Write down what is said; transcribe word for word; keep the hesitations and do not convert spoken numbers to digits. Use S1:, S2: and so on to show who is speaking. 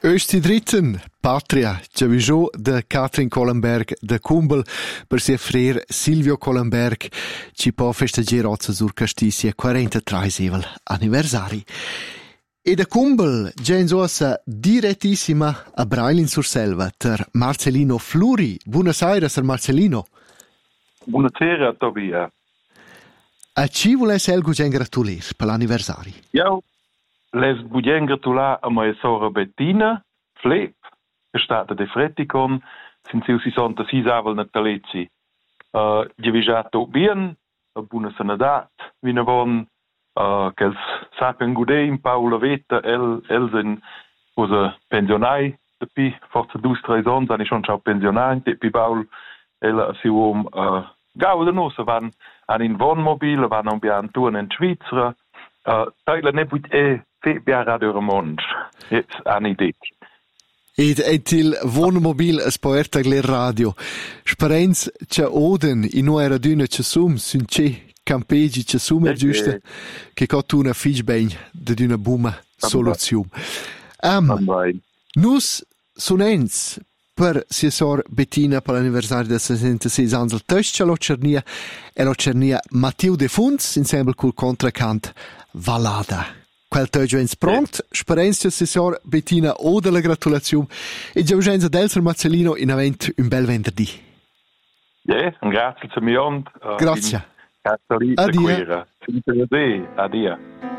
S1: Östi dritten, Patria, Giavigiò de Katrin Kollenberg de Kumbel per sia frer Silvio Kollenberg, ci può festeggiare oggi sur castissia quarantatreeseivel anniversari. E da Kumbel, gens ossa direttissima a Brailin sur Selva, ter Marcelino Fluri. Buonasera, Sir Marcelino.
S2: Buonasera, Tobia.
S1: A ci volesse elgo gen gratulir per l'anniversari?
S2: Ja, les bugen gratular a mia sora Bettina Flep, che stata de Freticon, sin seu sessantasei avel nataleci. Uh, Giavigiato bien, a buona sanadat, vinavon, uh, che sapen gudein, Paula Veta, el, elsen, cosa pensionai, depi, forse dus, tre ans, han ich schon schau pensionai, depi Paul, el a si uom, uh, gauda nos, van an in Wohnmobil, van an bian tuan in Schweizer, uh, teile ne buit e, fe biara dure mond, jetzt an idee.
S1: Ed et il Wohnmobil es poerta gler radio. Sperenz c'è oden in no era d'una c'è sum, sun c'è campeggi c'è sum è giusta, che cot una fig ben d'una buma soluzione. Um, nus sunens per sia sor Bettina per l'anniversario del sessantasei anni al test c'è lo cernia e lo cernia Matteo De Funz insieme col contracant Vallada. Quel tøggens pront, sperenza sesor Bettina o della gratulazione e giaugenza del Sir Marcelino in avent un bel venerdì.
S2: Ja, un grazie a me.
S1: Grazie.
S2: Addio. Addio.